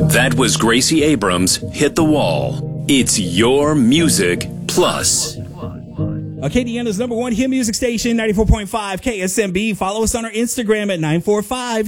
That was Gracie Abrams' Hit the Wall. It's your music plus. Acadiana's #1 hit music station, 94.5 KSMB. Follow us on our Instagram at 945